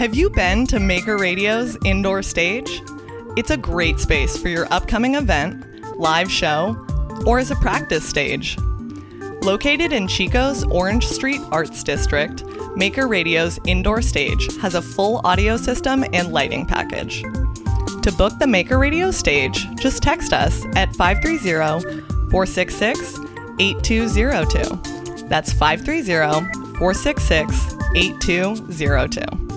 Have you been to Maker Radio's indoor stage? It's a great space for your upcoming event, live show, or as a practice stage. Located in Chico's Orange Street Arts District, Maker Radio's indoor stage has a full audio system and lighting package. To book the Maker Radio stage, just text us at 530-466-8202. That's 530-466-8202.